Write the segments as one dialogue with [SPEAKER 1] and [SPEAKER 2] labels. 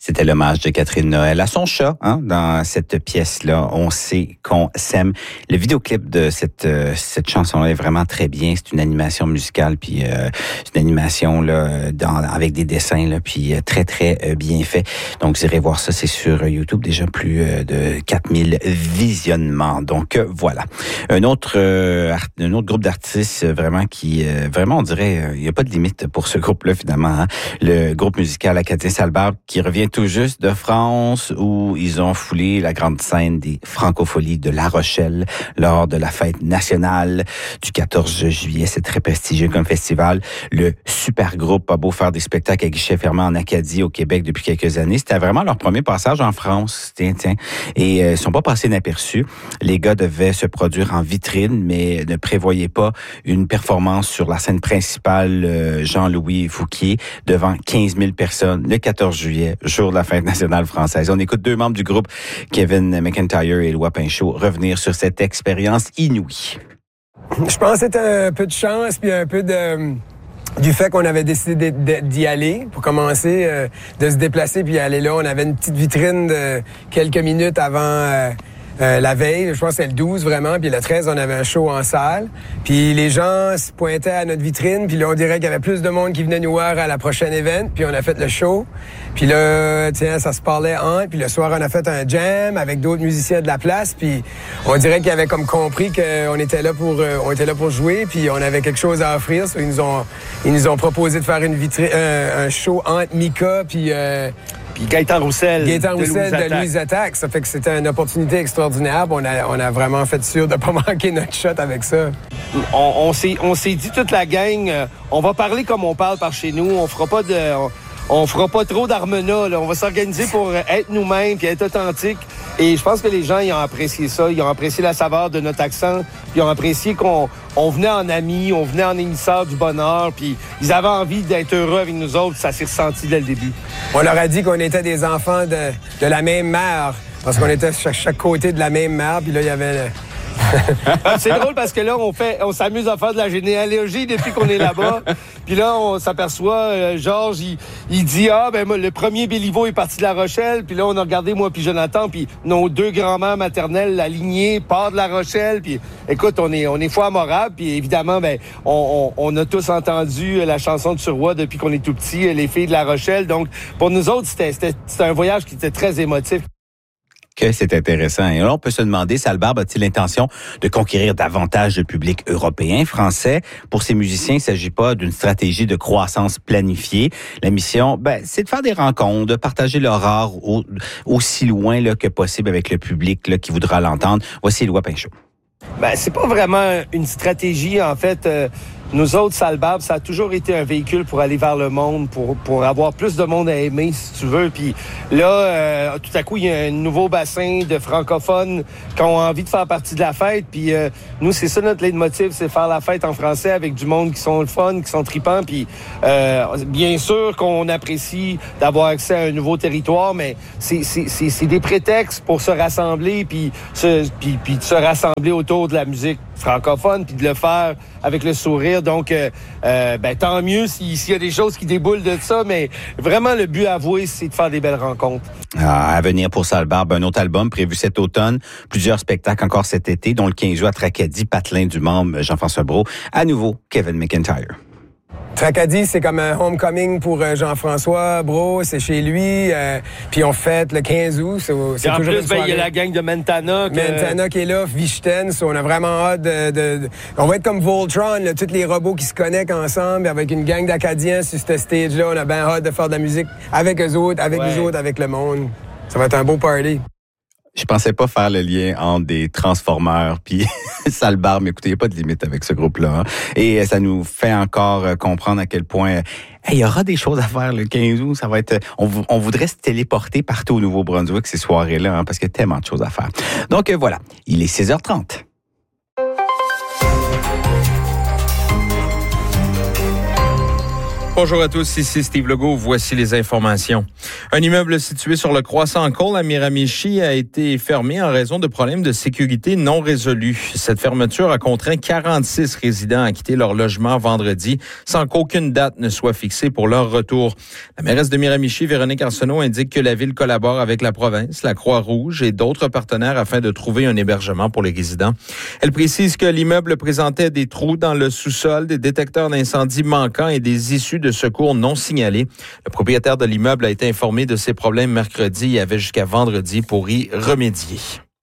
[SPEAKER 1] C'était l'hommage de Catherine Noël à son chat, dans cette pièce-là. On sait qu'on s'aime. Le vidéoclip de cette chanson-là est vraiment très bien. C'est une animation musicale, puis c'est une animation là avec des dessins là, puis très très bien fait. Donc vous irez voir ça, c'est sur YouTube, déjà plus de 4000 visionnements. Donc voilà. Un autre groupe d'artistes vraiment qui vraiment on dirait il y a pas de limite pour ce groupe-là finalement. Le groupe musical acadien Salbarbe qui revient tout juste de France où ils ont foulé la grande scène des Francopholies de La Rochelle lors de la fête nationale du 14 juillet. C'est très prestigieux comme festival. Le super groupe a beau faire des spectacles à guichet fermé en Acadie, au Québec depuis quelques années. C'était vraiment leur premier passage en France. Tiens. Et ils sont pas passés inaperçus. Les gars devaient se produire en vitrine, mais ne prévoyaient pas une performance sur la scène principale Jean-Louis Fouquier devant 15 000 personnes le 14 juillet, jour de la fête nationale française. On écoute deux membres du groupe, Kevin McIntyre et Éloi Pinchot, revenir sur cette expérience inouïe.
[SPEAKER 2] Je pense que c'était un peu de chance, puis un peu du fait qu'on avait décidé d'y aller pour commencer, de se déplacer puis aller là. On avait une petite vitrine de quelques minutes avant la veille, je pense que c'est le 12 vraiment, puis le 13, on avait un show en salle. Puis les gens se pointaient à notre vitrine, puis là, on dirait qu'il y avait plus de monde qui venait nous voir à la prochaine event, puis on a fait le show. Puis là, ça se parlait puis le soir, on a fait un jam avec d'autres musiciens de la place, puis on dirait qu'ils avaient comme compris qu'on était là pour jouer, puis on avait quelque chose à offrir. So, ils nous ont proposé de faire un show entre Mika, puis
[SPEAKER 3] Gaëtan Roussel
[SPEAKER 2] de Louise Attaque. Ça fait que c'était une opportunité extraordinaire. On a vraiment fait sûr de ne pas manquer notre shot avec ça.
[SPEAKER 3] On s'est dit toute la gang, on va parler comme on parle par chez nous. On fera pas trop d'armenat. On va s'organiser pour être nous-mêmes puis être authentique. Et je pense que les gens, ils ont apprécié ça. Ils ont apprécié la saveur de notre accent. Ils ont apprécié qu'on venait en amis, on venait en émissaire du bonheur. Puis ils avaient envie d'être heureux avec nous autres. Ça s'est ressenti dès le début.
[SPEAKER 2] On leur a dit qu'on était des enfants de la même mère. Parce qu'on était chaque côté de la même mère. Puis là, il y avait...
[SPEAKER 3] C'est drôle parce que là, on s'amuse à faire de la généalogie depuis qu'on est là-bas. Puis là, on s'aperçoit, Georges, il dit, moi, le premier Béliveau est parti de La Rochelle. Puis là, on a regardé, moi puis Jonathan, puis nos deux grands-mères maternelles, la lignée, part de La Rochelle. Puis écoute, on est foi morable. Puis évidemment, on a tous entendu la chanson de Suroît depuis qu'on est tout petit, les filles de La Rochelle. Donc, pour nous autres, c'était un voyage qui était très émotif.
[SPEAKER 1] Que c'est intéressant. Et là, on peut se demander, Salbarbe a-t-il l'intention de conquérir davantage de public européen, français? Pour ces musiciens, il ne s'agit pas d'une stratégie de croissance planifiée. La mission, c'est de faire des rencontres, de partager leur art aussi loin là, que possible avec le public là, qui voudra l'entendre. Voici Éloi Pinchot.
[SPEAKER 3] C'est pas vraiment une stratégie, en fait. Nous autres, Salbarbe, ça a toujours été un véhicule pour aller vers le monde, pour avoir plus de monde à aimer, si tu veux. Puis là, tout à coup, il y a un nouveau bassin de francophones qui ont envie de faire partie de la fête. Puis nous, c'est ça notre leitmotiv, c'est faire la fête en français avec du monde qui sont le fun, qui sont tripants. Puis bien sûr qu'on apprécie d'avoir accès à un nouveau territoire, mais c'est des prétextes pour se rassembler, puis de se rassembler autour de la musique francophone, puis de le faire avec le sourire. Donc, tant mieux s'il y a des choses qui déboulent de ça, mais vraiment, le but avoué, c'est de faire des belles rencontres.
[SPEAKER 1] À venir pour Salbarbe, un autre album prévu cet automne, plusieurs spectacles encore cet été, dont le 15 juin à Tracadie, Patelin du membre Jean-François Brault. À nouveau, Kevin McIntyre.
[SPEAKER 2] Tracadie, c'est comme un homecoming pour Jean-François Brault, c'est chez lui. Puis on fête le 15 août. C'est
[SPEAKER 3] en
[SPEAKER 2] toujours
[SPEAKER 3] plus, il y a la gang de Mentana.
[SPEAKER 2] Mentana qui est là, Vichten. On a vraiment hâte on va être comme Voltron, là, tous les robots qui se connectent ensemble avec une gang d'Acadiens sur ce stage-là. On a bien hâte de faire de la musique avec eux autres, avec nous autres, avec le monde. Ça va être un beau party.
[SPEAKER 1] Je pensais pas faire le lien entre des Transformers puis Salbarbe, mais écoutez, il n'y a pas de limite avec ce groupe-là. Et ça nous fait encore comprendre à quel point il y aura des choses à faire le 15 août. Ça va être, on voudrait se téléporter partout au Nouveau-Brunswick ces soirées-là, parce qu'il y a tellement de choses à faire. Donc voilà, il est 16h30.
[SPEAKER 4] Bonjour à tous, ici Steve Legault. Voici les informations. Un immeuble situé sur le Croissant Cole à Miramichi a été fermé en raison de problèmes de sécurité non résolus. Cette fermeture a contraint 46 résidents à quitter leur logement vendredi sans qu'aucune date ne soit fixée pour leur retour. La mairesse de Miramichi, Véronique Arsenault, indique que la ville collabore avec la province, la Croix-Rouge et d'autres partenaires afin de trouver un hébergement pour les résidents. Elle précise que l'immeuble présentait des trous dans le sous-sol, des détecteurs d'incendie manquants et des issues de secours non signalés. Le propriétaire de l'immeuble a été informé de ces problèmes mercredi et avait jusqu'à vendredi pour y remédier.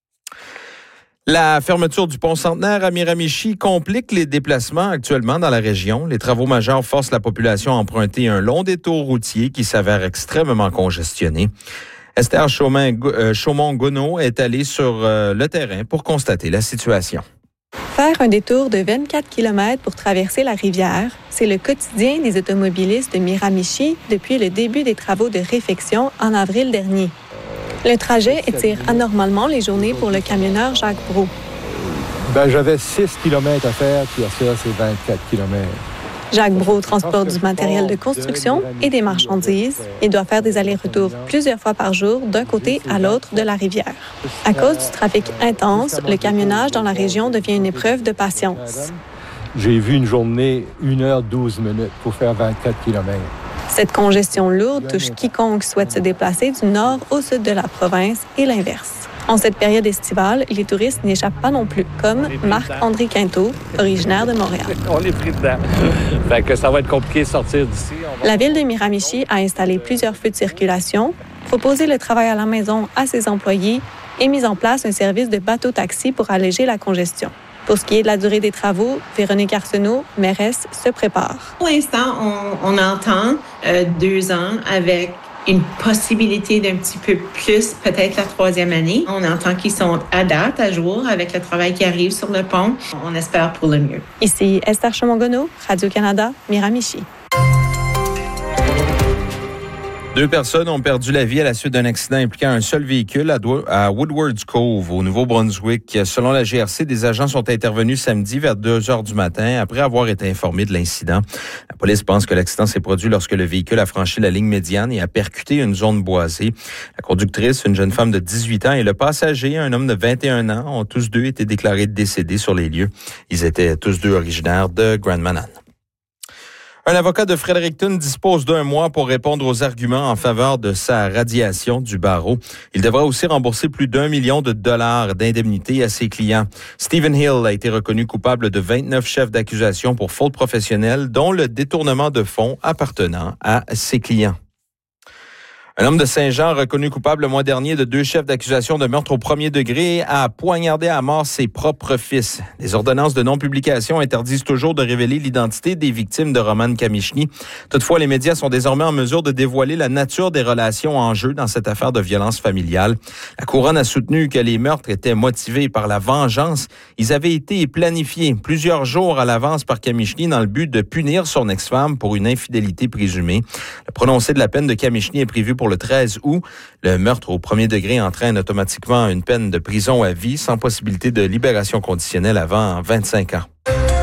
[SPEAKER 4] La fermeture du pont Centenaire à Miramichi complique les déplacements actuellement dans la région. Les travaux majeurs forcent la population à emprunter un long détour routier qui s'avère extrêmement congestionné. Esther Chaumont-Gonneau est allée sur le terrain pour constater la situation.
[SPEAKER 5] Faire un détour de 24 km pour traverser la rivière, c'est le quotidien des automobilistes de Miramichi depuis le début des travaux de réfection en avril dernier. Le trajet étire anormalement les journées pour le camionneur Jacques Brault.
[SPEAKER 6] J'avais 6 km à faire, puis à ça, c'est 24 km.
[SPEAKER 5] Jacques Brault transporte du matériel de construction et des marchandises. Il doit faire des allers-retours plusieurs fois par jour d'un côté à l'autre de la rivière. À cause du trafic intense, le camionnage dans la région devient une épreuve de patience.
[SPEAKER 6] J'ai vu une journée 1h12 pour faire 24 km.
[SPEAKER 5] Cette congestion lourde touche quiconque souhaite se déplacer du nord au sud de la province et l'inverse. En cette période estivale, les touristes n'y échappent pas non plus, comme Marc-André Quinto, originaire de Montréal.
[SPEAKER 7] On est pris dedans. Fait que ça va être compliqué de sortir d'ici.
[SPEAKER 5] La ville de Miramichi a installé plusieurs feux de circulation, proposé le travail à la maison à ses employés et mis en place un service de bateau-taxi pour alléger la congestion. Pour ce qui est de la durée des travaux, Véronique Arsenault, mairesse, se prépare.
[SPEAKER 8] Pour l'instant, on entend 2 ans avec une possibilité d'un petit peu plus, peut-être la 3e année. On entend qu'ils sont à date, à jour, avec le travail qui arrive sur le pont. On espère pour le mieux.
[SPEAKER 5] Ici Esther Chaumont-Gonneau, Radio-Canada, Miramichi.
[SPEAKER 4] 2 personnes ont perdu la vie à la suite d'un accident impliquant un seul véhicule à Woodward's Cove, au Nouveau-Brunswick. Selon la GRC, des agents sont intervenus samedi vers 2 heures du matin après avoir été informés de l'incident. La police pense que l'accident s'est produit lorsque le véhicule a franchi la ligne médiane et a percuté une zone boisée. La conductrice, une jeune femme de 18 ans, et le passager, un homme de 21 ans, ont tous deux été déclarés décédés sur les lieux. Ils étaient tous deux originaires de Grand Manan. Un avocat de Fredericton dispose d'1 mois pour répondre aux arguments en faveur de sa radiation du barreau. Il devra aussi rembourser plus d'1 million de dollars d'indemnités à ses clients. Stephen Hill a été reconnu coupable de 29 chefs d'accusation pour faute professionnelle, dont le détournement de fonds appartenant à ses clients. Un homme de Saint-Jean reconnu coupable le mois dernier de 2 chefs d'accusation de meurtre au premier degré a poignardé à mort ses propres fils. Les ordonnances de non-publication interdisent toujours de révéler l'identité des victimes de Roman Kamichny. Toutefois, les médias sont désormais en mesure de dévoiler la nature des relations en jeu dans cette affaire de violence familiale. La couronne a soutenu que les meurtres étaient motivés par la vengeance. Ils avaient été planifiés plusieurs jours à l'avance par Kamichny dans le but de punir son ex-femme pour une infidélité présumée. Le prononcé de la peine de Kamichny est prévu pour le 13 août. Le meurtre au premier degré entraîne automatiquement une peine de prison à vie sans possibilité de libération conditionnelle avant 25 ans.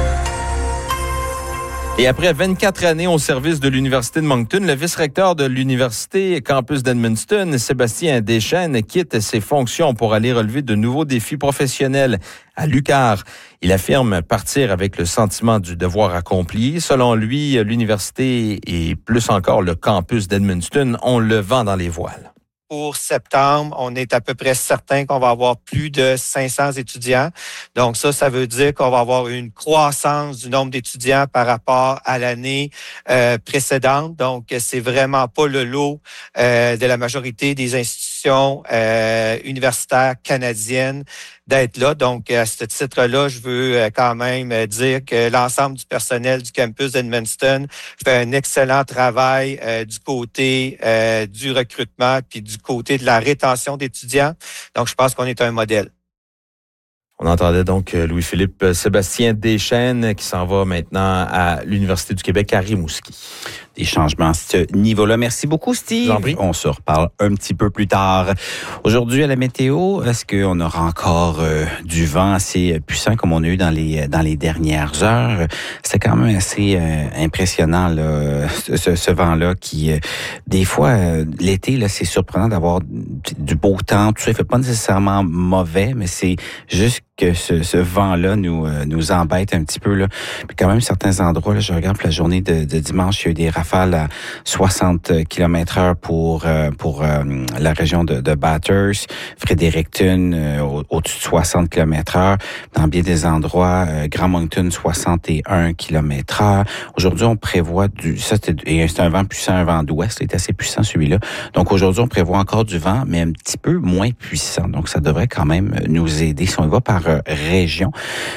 [SPEAKER 4] Et après 24 années au service de l'Université de Moncton, le vice-recteur de l'Université Campus d'Edmundston, Sébastien Deschênes, quitte ses fonctions pour aller relever de nouveaux défis professionnels à l'UQAR. Il affirme partir avec le sentiment du devoir accompli. Selon lui, l'université et plus encore le campus d'Edmundston ont le vent dans les voiles.
[SPEAKER 3] Pour septembre, on est à peu près certain qu'on va avoir plus de 500 étudiants. Donc ça veut dire qu'on va avoir une croissance du nombre d'étudiants par rapport à l'année précédente. Donc, c'est vraiment pas le lot de la majorité des institutions universitaires canadiennes d'être là. Donc, à ce titre-là, je veux quand même dire que l'ensemble du personnel du campus d'Edmundston fait un excellent travail du côté du recrutement puis du côté de la rétention d'étudiants. Donc, je pense qu'on est un modèle.
[SPEAKER 4] On entendait donc Louis-Philippe Sébastien Deschênes qui s'en va maintenant à l'Université du Québec à Rimouski.
[SPEAKER 1] Des changements à ce niveau-là. Merci beaucoup, Steve. On se reparle un petit peu plus tard. Aujourd'hui, à la météo, est-ce qu'on aura encore du vent assez puissant comme on a eu dans les dernières heures? C'était quand même assez impressionnant, là, ce vent-là qui, des fois, l'été, là, c'est surprenant d'avoir du beau temps. Tout ça, il fait pas nécessairement mauvais, mais c'est juste que ce vent-là nous embête un petit peu, là. Puis quand même, certains endroits, là, je regarde la journée de dimanche, il y a eu des rafales à 60 km/h pour la région de Bathurst, Fredericton, au-dessus de 60 km/h. Dans bien des endroits, Grand Moncton, 61 km/h. Aujourd'hui, on prévoit c'est un vent puissant, un vent d'ouest, c'est assez puissant celui-là. Donc aujourd'hui, on prévoit encore du vent, mais un petit peu moins puissant. Donc ça devrait quand même nous aider. Si on y va par région,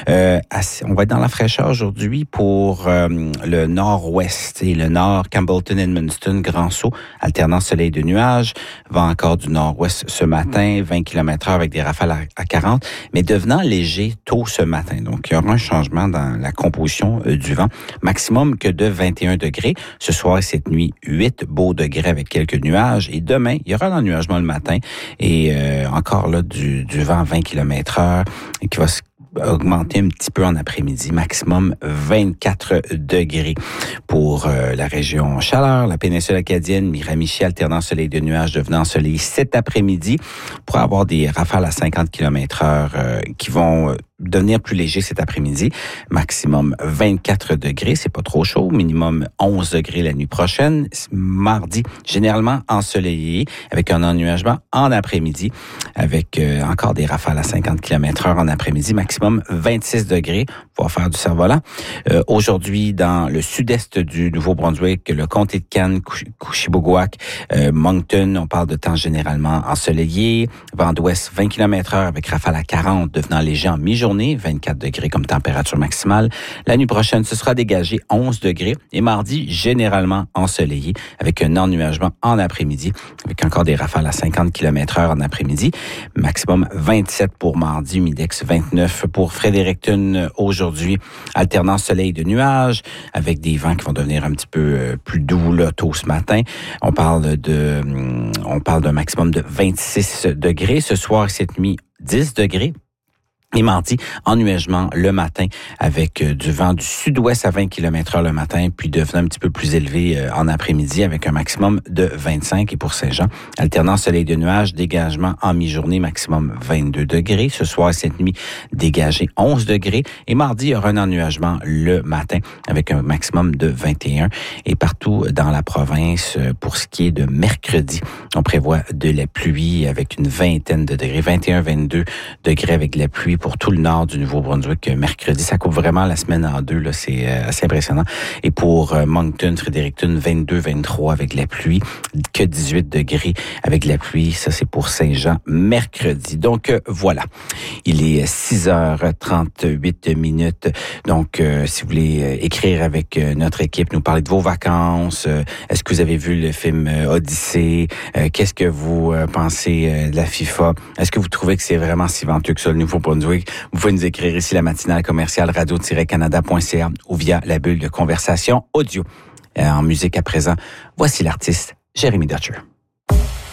[SPEAKER 1] on va être dans la fraîcheur aujourd'hui pour le nord-ouest et le nord, Campbellton, Edmundston, Grand-Sault, alternant soleil de nuages, vent encore du nord-ouest ce matin, 20 km/h avec des rafales à 40, mais devenant léger tôt ce matin. Donc, il y aura un changement dans la composition du vent. Maximum que de 21 degrés. Ce soir et cette nuit, 8 beaux degrés avec quelques nuages. Et demain, il y aura un ennuagement le matin et encore là du vent à 20 km/h qui va augmenter un petit peu en après-midi, maximum 24 degrés pour la région chaleur, la péninsule acadienne, Miramichi, alternant soleil de nuages, devenant soleil cet après-midi, pour avoir des rafales à 50 km/h qui vont devenir plus léger cet après-midi. Maximum 24 degrés, c'est pas trop chaud. Minimum 11 degrés la nuit prochaine. Mardi, généralement ensoleillé, avec un ennuagement en après-midi, avec encore des rafales à 50 km/h en après-midi. Maximum 26 degrés. On va faire du cerf-volant. Aujourd'hui, dans le sud-est du Nouveau-Brunswick, le comté de Cannes, Couchibougouac, Moncton, on parle de temps généralement ensoleillé. Vent d'ouest 20 km/h avec rafales à 40, devenant léger en mi-journée. 24 degrés comme température maximale. La nuit prochaine, ce sera dégagé 11 degrés. Et mardi, généralement ensoleillé avec un ennuagement en après-midi, avec encore des rafales à 50 km/h en après-midi. Maximum 27 pour mardi, Midex 29 pour Fredericton aujourd'hui. Alternant soleil de nuages avec des vents qui vont devenir un petit peu plus doux là, tôt ce matin. On parle d'un maximum de 26 degrés. Ce soir et cette nuit, 10 degrés. Et mardi, ennuagement le matin avec du vent du sud-ouest à 20 km/h le matin, puis devenant un petit peu plus élevé en après-midi avec un maximum de 25. Et pour Saint-Jean, alternant soleil de nuages, dégagement en mi-journée, maximum 22 degrés. Ce soir et cette nuit, dégagé 11 degrés. Et mardi, il y aura un ennuagement le matin avec un maximum de 21. Et partout dans la province, pour ce qui est de mercredi, on prévoit de la pluie avec une vingtaine de degrés, 21-22 degrés avec de la pluie pour tout le nord du Nouveau-Brunswick mercredi. Ça coupe vraiment la semaine en deux, là, c'est assez impressionnant. Et pour Moncton, Fredericton, 22-23 avec la pluie, que 18 degrés avec la pluie. Ça, c'est pour Saint-Jean mercredi. Donc, voilà. Il est 6h38 minutes. Donc, si vous voulez écrire avec notre équipe, nous parler de vos vacances, est-ce que vous avez vu le film Odyssée? Qu'est-ce que vous pensez de la FIFA? Est-ce que vous trouvez que c'est vraiment si venteux que ça, le Nouveau-Brunswick? Vous pouvez nous écrire ici la matinale commerciale radio-canada.ca ou via la bulle de conversation audio. En musique à présent, voici l'artiste Jeremy Dutcher.